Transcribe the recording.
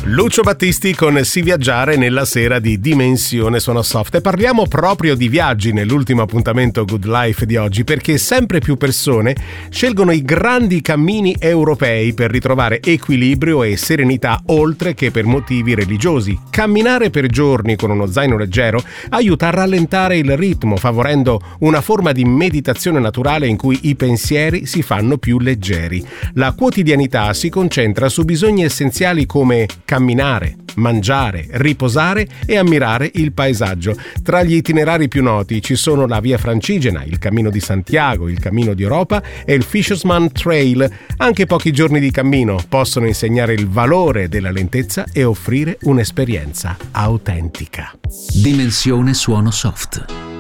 Lucio Battisti con Si viaggiare nella sera di Dimensione Suono Soft, e parliamo proprio di viaggi nell'ultimo appuntamento Good Life di oggi, perché sempre più persone scelgono i grandi cammini europei per ritrovare equilibrio e serenità, oltre che per motivi religiosi. Camminare per giorni con uno zaino leggero aiuta a rallentare il ritmo, favorendo una forma di meditazione naturale in cui i pensieri si fanno più leggeri. La quotidianità si concentra su bisogni essenziali come camminare, mangiare, riposare e ammirare il paesaggio. Tra gli itinerari più noti ci sono la Via Francigena, il Cammino di Santiago, il Cammino di Europa e il Fisherman Trail. Anche pochi giorni di cammino possono insegnare il valore della lentezza e offrire un'esperienza autentica. Dimensione Suono Soft.